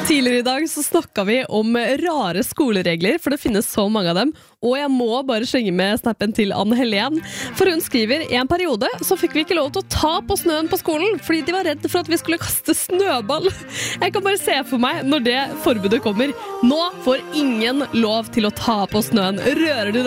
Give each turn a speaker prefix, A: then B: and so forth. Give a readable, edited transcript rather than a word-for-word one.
A: Tidligere I dag så snakket vi om rare skoleregler, for det finnes så mange av dem. Og jeg må bare slenge med snappen til Anne Helen. For hun skriver, I en periode så fikk vi ikke lov til å ta på snøen på skolen, fordi de var redde for at vi skulle kaste snøball. Jeg kan bare se for meg når det forbudet kommer. Nå får ingen lov til å ta på snøen. Rører du